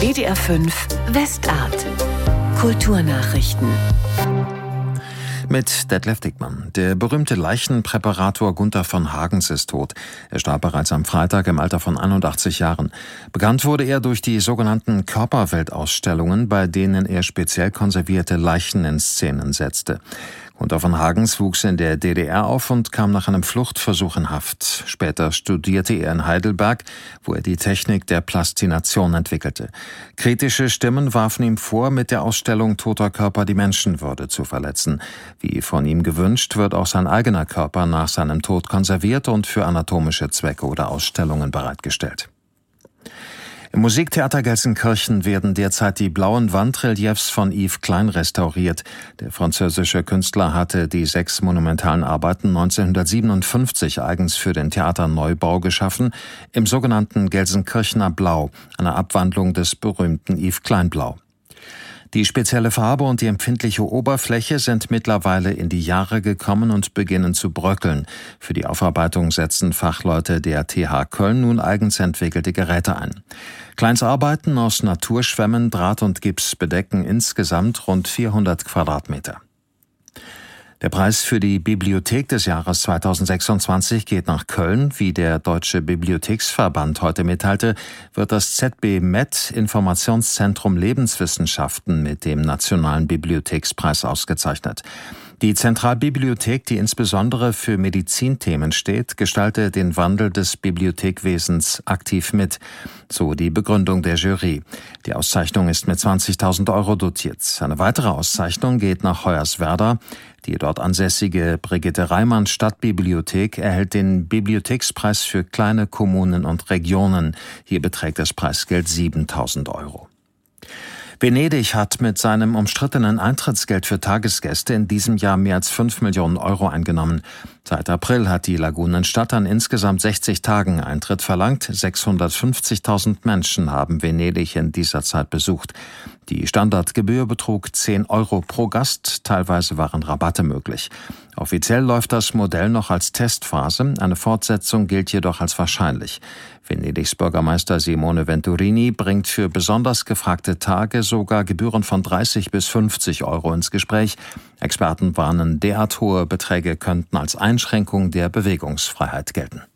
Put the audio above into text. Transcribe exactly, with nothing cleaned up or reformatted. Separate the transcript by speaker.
Speaker 1: D D R fünf Westart. Kulturnachrichten.
Speaker 2: Mit Detlef Dickmann. Der berühmte Leichenpräparator Gunther von Hagens ist tot. Er starb bereits am Freitag im Alter von einundachtzig Jahren. Bekannt wurde er durch die sogenannten Körperweltausstellungen, bei denen er speziell konservierte Leichen in Szenen setzte. Gunther von Hagens wuchs in der D D R auf und kam nach einem Fluchtversuch in Haft. Später studierte er in Heidelberg, wo er die Technik der Plastination entwickelte. Kritische Stimmen warfen ihm vor, mit der Ausstellung toter Körper die Menschenwürde zu verletzen. Wie von ihm gewünscht, wird auch sein eigener Körper nach seinem Tod konserviert und für anatomische Zwecke oder Ausstellungen bereitgestellt. Im Musiktheater Gelsenkirchen werden derzeit die blauen Wandreliefs von Yves Klein restauriert. Der französische Künstler hatte die sechs monumentalen Arbeiten neunzehnhundertsiebenundfünfzig eigens für den Theaterneubau geschaffen, im sogenannten Gelsenkirchener Blau, einer Abwandlung des berühmten Yves Klein Blau. Die spezielle Farbe und die empfindliche Oberfläche sind mittlerweile in die Jahre gekommen und beginnen zu bröckeln. Für die Aufarbeitung setzen Fachleute der T H Köln nun eigens entwickelte Geräte ein. Kleins Arbeiten aus Naturschwämmen, Draht und Gips bedecken insgesamt rund vierhundert Quadratmeter. Der Preis für die Bibliothek des Jahres zweitausendsechsundzwanzig geht nach Köln. Wie der Deutsche Bibliotheksverband heute mitteilte, wird das Z B M E D Informationszentrum Lebenswissenschaften mit dem Nationalen Bibliothekspreis ausgezeichnet. Die Zentralbibliothek, die insbesondere für Medizinthemen steht, gestaltet den Wandel des Bibliothekwesens aktiv mit, so die Begründung der Jury. Die Auszeichnung ist mit zwanzigtausend Euro dotiert. Eine weitere Auszeichnung geht nach Hoyerswerda. Die dort ansässige Brigitte Reimann Stadtbibliothek erhält den Bibliothekspreis für kleine Kommunen und Regionen. Hier beträgt das Preisgeld siebentausend Euro. Venedig hat mit seinem umstrittenen Eintrittsgeld für Tagesgäste in diesem Jahr mehr als fünf Millionen Euro eingenommen. Seit April hat die Lagunenstadt an insgesamt sechzig Tagen Eintritt verlangt. sechshundertfünfzigtausend Menschen haben Venedig in dieser Zeit besucht. Die Standardgebühr betrug zehn Euro pro Gast, teilweise waren Rabatte möglich. Offiziell läuft das Modell noch als Testphase, eine Fortsetzung gilt jedoch als wahrscheinlich. Venedigs Bürgermeister Simone Venturini bringt für besonders gefragte Tage sogar Gebühren von dreißig bis fünfzig Euro ins Gespräch. Experten warnen, derart hohe Beträge könnten als Einschränkung der Bewegungsfreiheit gelten.